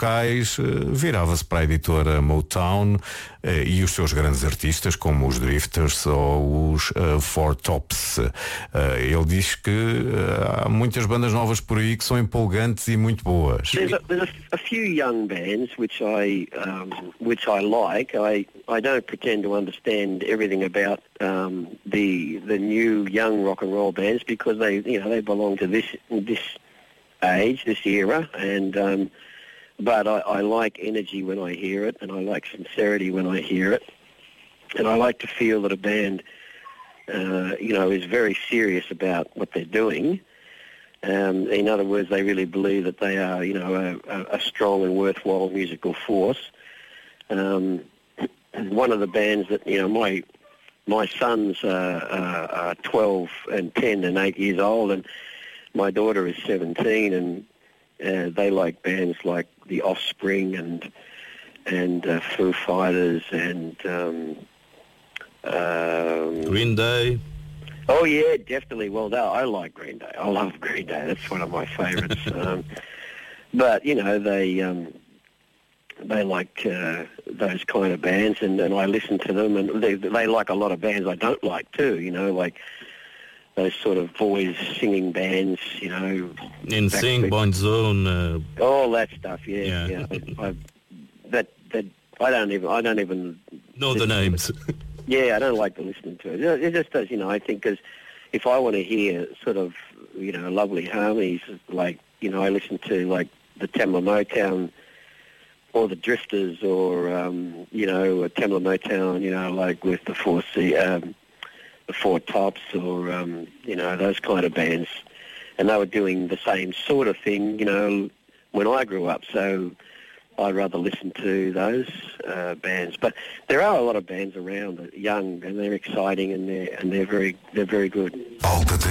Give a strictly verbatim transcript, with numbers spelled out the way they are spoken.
locais, virava-se para a editora Motown e os seus grandes artistas, como os Drifters ou os uh, Four Tops. Uh, ele diz que uh, há muitas bandas novas por aí que são empolgantes e muito boas. There's a, there's a, a few young bands which I um, which I like. I I don't pretend to understand everything about um, the the new young rock and roll bands because they you know they belong to this this age, this era, and um, but I, I like energy when I hear it, and I like sincerity when I hear it, and I like to feel that a band, uh, you know, is very serious about what they're doing. Um, in other words, they really believe that they are, you know, a, a strong and worthwhile musical force. Um, one of the bands that, you know, my my sons uh, are, are twelve and ten and eight years old, and my daughter is seventeen, and uh, they like bands like The Offspring and and uh, Foo Fighters and um, um, Green Day. Oh yeah, definitely. Well, no, I like Green Day. I love Green Day. That's one of my favourites. um, but you know, they um, they like uh, those kind of bands, and, and I listen to them, and they they like a lot of bands I don't like too. You know, like those sort of boys singing bands, you know. In Sing, Boyzone. Uh, all that stuff, yeah, yeah. yeah. I, I, that that I don't even I don't even know the names. Yeah, I don't like to listen to it. It just does, you know. I think because if I want to hear sort of, you know, lovely harmonies, like you know, I listen to like the Tamla Motown or the Drifters, or um, you know, Tamla Motown, you know, like with the Four C. Um, the Four Tops, or um, you know, those kind of bands, and they were doing the same sort of thing, you know, when I grew up. So I'd rather listen to those uh, bands. But there are a lot of bands around that are young, and they're exciting, and they're and they're very they're very good. Altijd